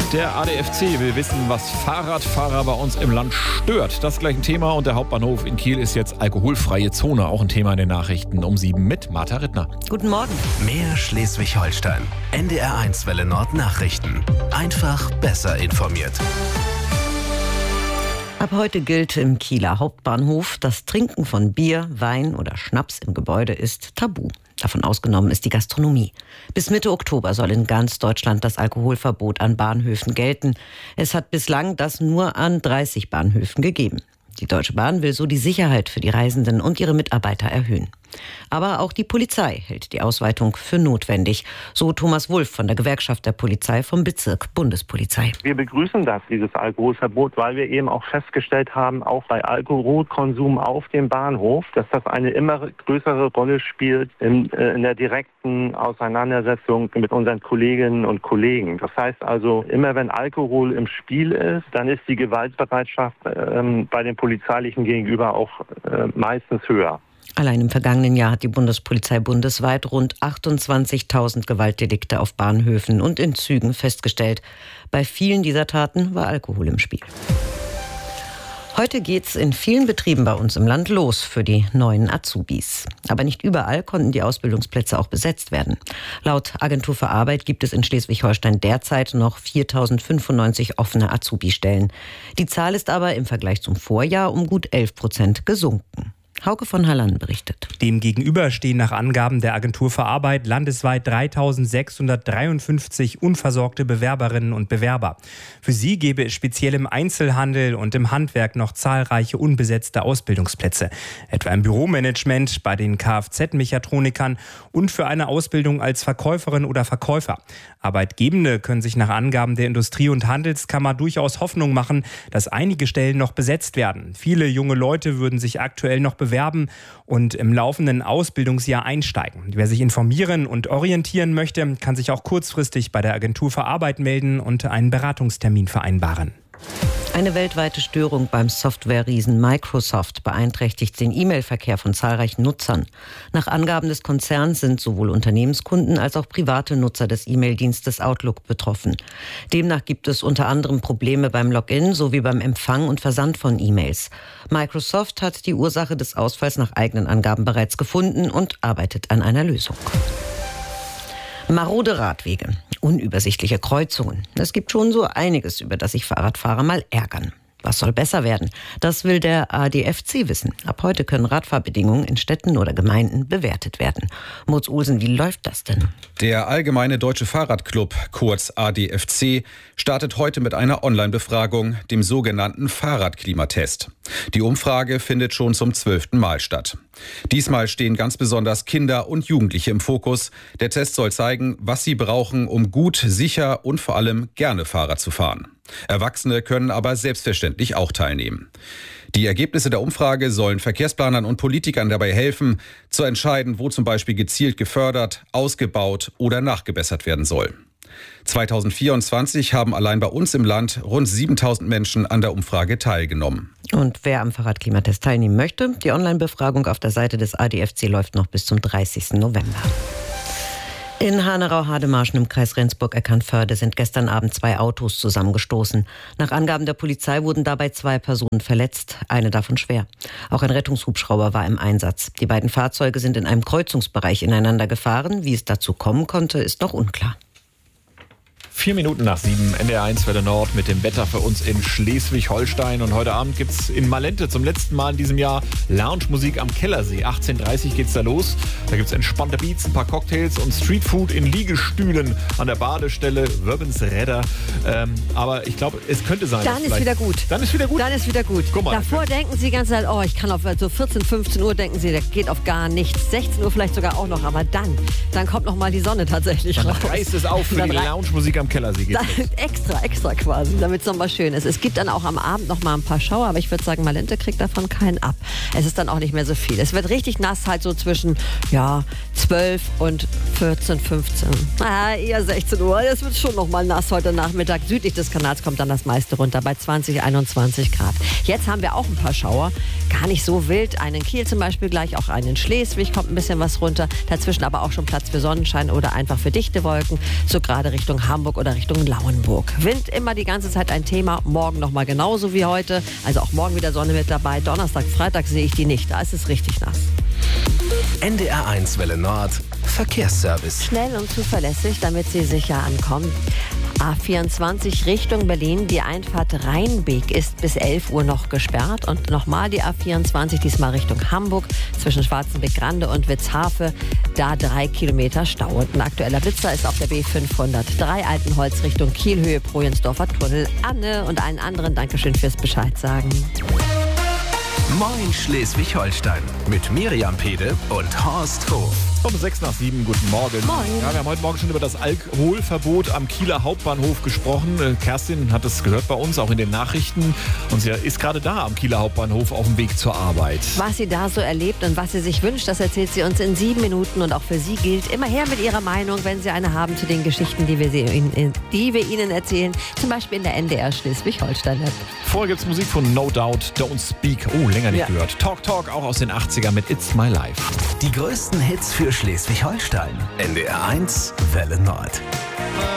Der ADFC will wissen, was Fahrradfahrer bei uns im Land stört. Das gleich ein Thema und der Hauptbahnhof in Kiel ist jetzt alkoholfreie Zone. Auch ein Thema in den Nachrichten um 7 mit Martha Rittner. Guten Morgen. Mehr Schleswig-Holstein. NDR1 Welle Nord Nachrichten. Einfach besser informiert. Ab heute gilt im Kieler Hauptbahnhof, das Trinken von Bier, Wein oder Schnaps im Gebäude ist tabu. Davon ausgenommen ist die Gastronomie. Bis Mitte Oktober soll in ganz Deutschland das Alkoholverbot an Bahnhöfen gelten. Es hat bislang das nur an 30 Bahnhöfen gegeben. Die Deutsche Bahn will so die Sicherheit für die Reisenden und ihre Mitarbeiter erhöhen. Aber auch die Polizei hält die Ausweitung für notwendig. So Thomas Wulff von der Gewerkschaft der Polizei vom Bezirk Bundespolizei. Wir begrüßen dieses Alkoholverbot, weil wir eben auch festgestellt haben, auch bei Alkoholkonsum auf dem Bahnhof, dass das eine immer größere Rolle spielt in der direkten Auseinandersetzung mit unseren Kolleginnen und Kollegen. Das heißt also, immer wenn Alkohol im Spiel ist, dann ist die Gewaltbereitschaft bei den Polizeilichen gegenüber auch meistens höher. Allein im vergangenen Jahr hat die Bundespolizei bundesweit rund 28.000 Gewaltdelikte auf Bahnhöfen und in Zügen festgestellt. Bei vielen dieser Taten war Alkohol im Spiel. Heute geht's in vielen Betrieben bei uns im Land los für die neuen Azubis. Aber nicht überall konnten die Ausbildungsplätze auch besetzt werden. Laut Agentur für Arbeit gibt es in Schleswig-Holstein derzeit noch 4.095 offene Azubi-Stellen. Die Zahl ist aber im Vergleich zum Vorjahr um gut 11% gesunken. Hauke von Halland berichtet. Demgegenüber stehen nach Angaben der Agentur für Arbeit landesweit 3.653 unversorgte Bewerberinnen und Bewerber. Für sie gäbe es speziell im Einzelhandel und im Handwerk noch zahlreiche unbesetzte Ausbildungsplätze. Etwa im Büromanagement, bei den Kfz-Mechatronikern und für eine Ausbildung als Verkäuferin oder Verkäufer. Arbeitgebende können sich nach Angaben der Industrie- und Handelskammer durchaus Hoffnung machen, dass einige Stellen noch besetzt werden. Viele junge Leute würden sich aktuell noch bewerben und im laufenden Ausbildungsjahr einsteigen. Wer sich informieren und orientieren möchte, kann sich auch kurzfristig bei der Agentur für Arbeit melden und einen Beratungstermin vereinbaren. Eine weltweite Störung beim Software-Riesen Microsoft beeinträchtigt den E-Mail-Verkehr von zahlreichen Nutzern. Nach Angaben des Konzerns sind sowohl Unternehmenskunden als auch private Nutzer des E-Mail-Dienstes Outlook betroffen. Demnach gibt es unter anderem Probleme beim Login sowie beim Empfang und Versand von E-Mails. Microsoft hat die Ursache des Ausfalls nach eigenen Angaben bereits gefunden und arbeitet an einer Lösung. Marode Radwege, unübersichtliche Kreuzungen. Es gibt schon so einiges, über das sich Fahrradfahrer mal ärgern. Was soll besser werden? Das will der ADFC wissen. Ab heute können Radfahrbedingungen in Städten oder Gemeinden bewertet werden. Moritz Olsen, wie läuft das denn? Der Allgemeine Deutsche Fahrradclub, kurz ADFC, startet heute mit einer Online-Befragung, dem sogenannten Fahrradklimatest. Die Umfrage findet schon zum 12. Mal statt. Diesmal stehen ganz besonders Kinder und Jugendliche im Fokus. Der Test soll zeigen, was sie brauchen, um gut, sicher und vor allem gerne Fahrrad zu fahren. Erwachsene können aber selbstverständlich auch teilnehmen. Die Ergebnisse der Umfrage sollen Verkehrsplanern und Politikern dabei helfen, zu entscheiden, wo zum Beispiel gezielt gefördert, ausgebaut oder nachgebessert werden soll. 2024 haben allein bei uns im Land rund 7.000 Menschen an der Umfrage teilgenommen. Und wer am Fahrradklimatest teilnehmen möchte, die Online-Befragung auf der Seite des ADFC läuft noch bis zum 30. November. In Hanau-Hademarschen im Kreis Rendsburg-Eckernförde sind gestern Abend 2 Autos zusammengestoßen. Nach Angaben der Polizei wurden dabei 2 Personen verletzt, eine davon schwer. Auch ein Rettungshubschrauber war im Einsatz. Die beiden Fahrzeuge sind in einem Kreuzungsbereich ineinander gefahren. Wie es dazu kommen konnte, ist noch unklar. 4 Minuten nach 7, NDR1 Welle Nord mit dem Wetter für uns in Schleswig-Holstein. Und heute Abend gibt es in Malente zum letzten Mal in diesem Jahr Lounge-Musik am Kellersee. 18:30 geht's da los. Da gibt es entspannte Beats, ein paar Cocktails und Streetfood in Liegestühlen an der Badestelle Wöbbensredder. Aber ich glaube, es könnte sein. Dann ist wieder gut. Dann ist wieder gut? Dann ist wieder gut. Guck mal, davor denken Sie die ganze Zeit, ich kann auf so 14, 15 Uhr denken Sie, das geht auf gar nichts. 16 Uhr vielleicht sogar auch noch, aber dann kommt noch mal die Sonne tatsächlich dann raus. reißt es auf für die Lounge-Musik am Kellersee. Extra quasi, damit es nochmal schön ist. Es gibt dann auch am Abend noch mal ein paar Schauer, aber ich würde sagen, Malente kriegt davon keinen ab. Es ist dann auch nicht mehr so viel. Es wird richtig nass, halt so zwischen 12 und 14, 15. Eher 16 Uhr. Es wird schon noch mal nass heute Nachmittag. Südlich des Kanals kommt dann das meiste runter bei 20, 21 Grad. Jetzt haben wir auch ein paar Schauer. gar nicht so wild. Einen Kiel zum Beispiel gleich, auch einen Schleswig kommt ein bisschen was runter. Dazwischen aber auch schon Platz für Sonnenschein oder einfach für dichte Wolken. So gerade Richtung Hamburg oder Richtung Lauenburg. Wind immer die ganze Zeit ein Thema. Morgen nochmal genauso wie heute. Also auch morgen wieder Sonne mit dabei. Donnerstag, Freitag sehe ich die nicht. Da ist es richtig nass. NDR1 Welle Nord. Verkehrsservice. Schnell und zuverlässig, damit Sie sicher ankommen. A24 Richtung Berlin. Die Einfahrt Rheinbeek ist bis 11 Uhr noch gesperrt. Und nochmal die A24, diesmal Richtung Hamburg. Zwischen Schwarzenbeck-Grande und Witzhafe. Da 3 Kilometer Stau. Und ein aktueller Blitzer ist auf der B503 Altenholz Richtung Kielhöhe, Projensdorfer Tunnel. Anne und allen anderen Dankeschön fürs Bescheid sagen. Moin Schleswig-Holstein mit Miriam Pede und Horst Hof. Um 6:06, guten Morgen. Moin. Ja, wir haben heute Morgen schon über das Alkoholverbot am Kieler Hauptbahnhof gesprochen. Kerstin hat es gehört bei uns, auch in den Nachrichten. Und sie ist gerade da am Kieler Hauptbahnhof auf dem Weg zur Arbeit. Was sie da so erlebt und was sie sich wünscht, das erzählt sie uns in 7 Minuten. Und auch für sie gilt, immer her mit ihrer Meinung, wenn sie eine haben zu den Geschichten, die wir Ihnen erzählen. Zum Beispiel in der NDR Schleswig-Holstein-App. Vorher gibt es Musik von No Doubt, Don't Speak. Oh, länger nicht gehört. Talk Talk, auch aus den 80ern mit It's My Life. Die größten Hits für Schleswig-Holstein. NDR1 Welle Nord.